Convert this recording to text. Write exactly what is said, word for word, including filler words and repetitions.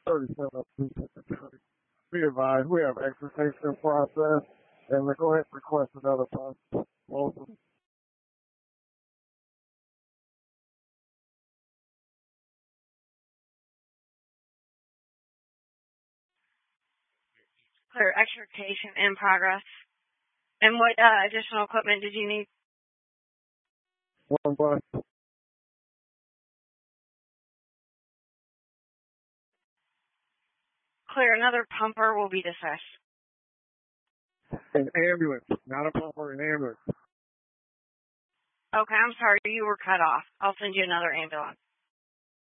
thirty-seven oh two. Be advised, we have extrication process, and we're going to request another process. Welcome. Clear, extrication in progress. And what uh, additional equipment did you need? One bus. Clear, another pumper will be dismissed. An ambulance, not a pumper, an ambulance. Okay, I'm sorry, you were cut off. I'll send you another ambulance.